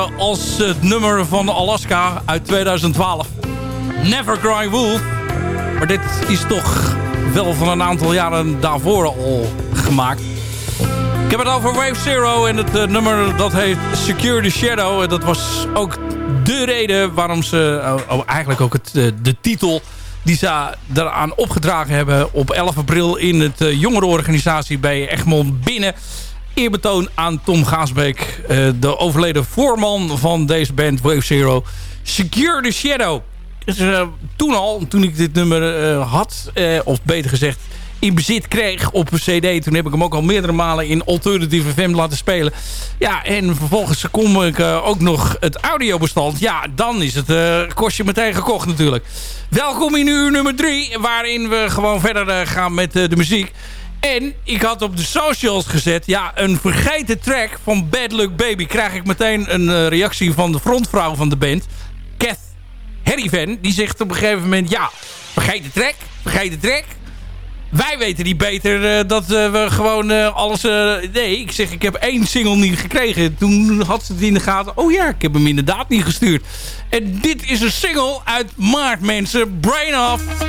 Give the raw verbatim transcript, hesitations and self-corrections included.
Als het nummer van Alaska uit tweeduizend twaalf. Never Cry Wolf. Maar dit is toch wel van een aantal jaren daarvoor al gemaakt. Ik heb het over Wave Zero en het uh, nummer dat heet Secure the Shadow. En dat was ook de reden waarom ze, uh, oh, eigenlijk ook het, uh, de titel die ze eraan opgedragen hebben op elf april in het uh, jongerenorganisatie bij Egmond Binnen. Eerbetoon aan Tom Gaasbeek, uh, de overleden voorman van deze band Wave Zero. Secure the Shadow. Dus, uh, toen al, toen ik dit nummer uh, had, uh, of beter gezegd in bezit kreeg op een cd. Toen heb ik hem ook al meerdere malen in Alternative F M laten spelen. Ja, en vervolgens kom ik uh, ook nog het audiobestand. Ja, dan is het uh, kostje meteen gekocht natuurlijk. Welkom in uur nummer drie, waarin we gewoon verder uh, gaan met uh, de muziek. En ik had op de socials gezet, ja, een vergeten track van Bad Luck Baby. Krijg ik meteen een uh, reactie van de frontvrouw van de band, Kath Harryvan. Die zegt op een gegeven moment, ja, vergeten track, vergeten track. Wij weten niet beter uh, dat uh, we gewoon uh, alles... Uh, nee, ik zeg, ik heb één single niet gekregen. Toen had ze het in de gaten. Oh ja, ik heb hem inderdaad niet gestuurd. En dit is een single uit maart, mensen. Brain Off.